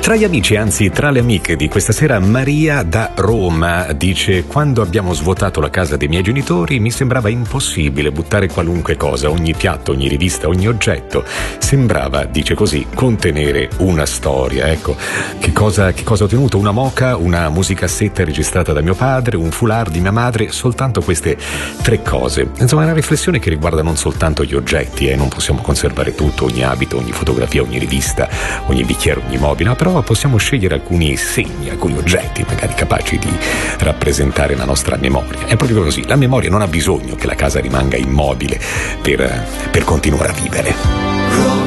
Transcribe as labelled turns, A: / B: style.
A: Tra gli amici, anzi tra le amiche di questa sera, Maria da Roma dice: quando abbiamo svuotato la casa dei miei genitori mi sembrava impossibile buttare qualunque cosa, ogni piatto, ogni rivista, ogni oggetto sembrava, dice così, contenere una storia. Ecco, che cosa ho tenuto? Una moka, una musicassetta registrata da mio padre, un foulard di mia madre, soltanto queste 3 cose. Insomma, è una riflessione che riguarda non soltanto gli oggetti, non possiamo conservare tutto, ogni abito, ogni fotografia, ogni rivista, ogni bicchiere, ogni mobile, però possiamo scegliere alcuni segni, alcuni oggetti magari capaci di rappresentare la nostra memoria. È proprio così, la memoria non ha bisogno che la casa rimanga immobile per continuare a vivere.